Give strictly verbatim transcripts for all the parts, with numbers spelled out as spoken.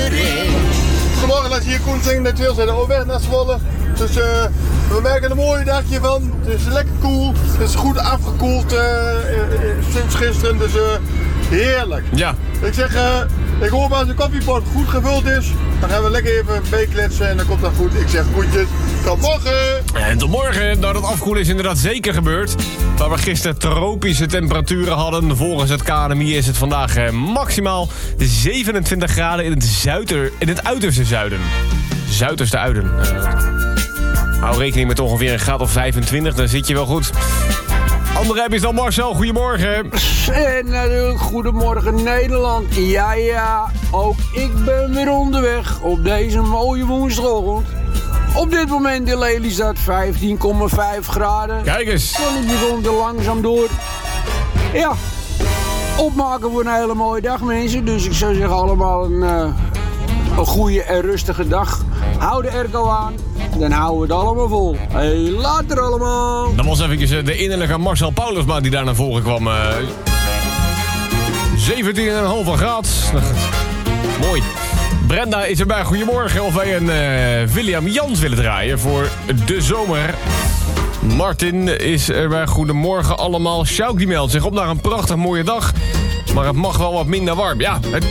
Goedemorgen, als je hier Koen zingt, dat wil zijn op weg naar Zwolle. Dus uh, we merken een mooi dagje van. Het is lekker koel. Het is goed afgekoeld uh, uh, sinds gisteren. Dus uh, heerlijk. Ja. Ik zeg, uh, ik hoop als de koffiepot goed gevuld is. Dan gaan we lekker even meekletsen en dan komt dat goed. Ik zeg groetjes. Tot morgen. En tot morgen. Nou, dat afkoelen is inderdaad zeker gebeurd. Waar we gisteren tropische temperaturen hadden. Volgens het K N M I is het vandaag eh, maximaal zevenentwintig graden in het, zuider, in het uiterste zuiden. Zuiderste uiden. Uh, hou rekening met ongeveer een graad of vijfentwintig, dan zit je wel goed. Andere app is dan Marcel, goedemorgen. En natuurlijk goedemorgen Nederland. Ja, ja, ook ik ben weer onderweg op deze mooie woensdagochtend. Op dit moment in Lelystad vijftien komma vijf graden. Kijk eens. Zonnetje komt er langzaam door. Ja, opmaken voor een hele mooie dag mensen. Dus ik zou zeggen allemaal een, uh, een goede en rustige dag. Hou de airco aan. Dan houden we het allemaal vol. Hey, later allemaal. Dan was eventjes de innerlijke Marcel Paulusma die daar naar voren kwam. Uh, zeventien komma vijf graad. Mooi. Brenda is erbij. Goedemorgen. Of wij een uh, William Jans willen draaien voor de zomer. Martin is erbij. Goedemorgen allemaal. Sjouk die meldt zich op naar een prachtig mooie dag. Maar het mag wel wat minder warm. Ja, het,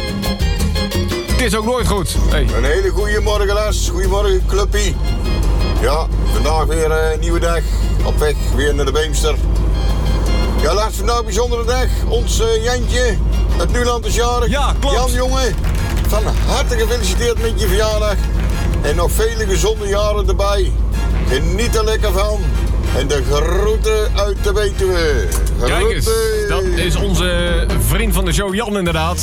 het is ook nooit goed. Hey. Een hele goede morgen, Les. Goedemorgen, clubpie. Ja, vandaag weer een uh, nieuwe dag. Op weg weer naar de Beemster. Ja, laat vandaag een bijzondere dag. Ons uh, Jantje uit Nuland is jarig. Ja, klopt. Jan, jongen, van harte gefeliciteerd met je verjaardag. En nog vele gezonde jaren erbij. Geniet er lekker van. En de groeten uit de Betuwe. Kijk eens, dat is onze vriend van de show Jan inderdaad.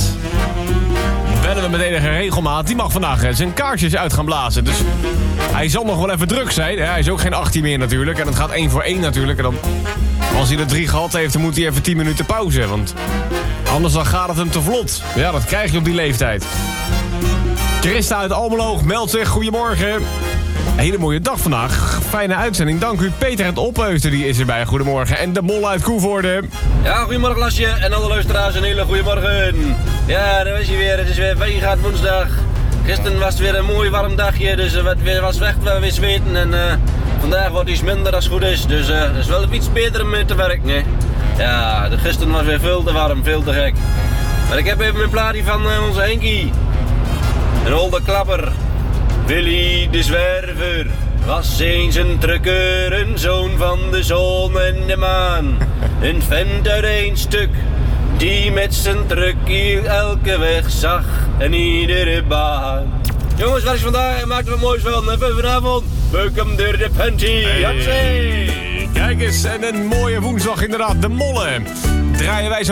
Bellen we met enige regelmaat. Die mag vandaag zijn kaarsjes uit gaan blazen. Dus hij zal nog wel even druk zijn. Hij is ook geen achttien meer natuurlijk. En het gaat één voor één natuurlijk. En dan, als hij er drie gehad heeft, dan moet hij even tien minuten pauze. Want anders dan gaat het hem te vlot. Ja, dat krijg je op die leeftijd. Christa uit Almelo meldt zich. Goedemorgen. Een hele mooie dag vandaag. Fijne uitzending. Dank u. Peter uit Opheusden, die is erbij. Goedemorgen. En de Mol uit Koevoorde. Ja, goedemorgen Lasje en alle luisteraars. Een hele goede morgen. Ja, daar is hij weer. Het is weer vijf graden woensdag. Gisteren was het weer een mooi warm dagje. Dus het was echt wel weer zweten. En uh, vandaag wordt iets minder als het goed is. Dus uh, het is wel iets beter om mee te werken. Hè. Ja, de gisteren was weer veel te warm. Veel te gek. Maar ik heb even mijn plaatje van uh, onze Henkie. Een oude klapper. Willy de Zwerver was eens een trucker, een zoon van de zon en de maan. Een vent uit één stuk, die met zijn truckie elke weg zag en iedere baan. Jongens, waar is vandaag? Maakt er wat moois van. Even vanavond. Welkom door de panty. Hey, kijk eens, en een mooie woensdag inderdaad. De Mollen. Draaien wij zo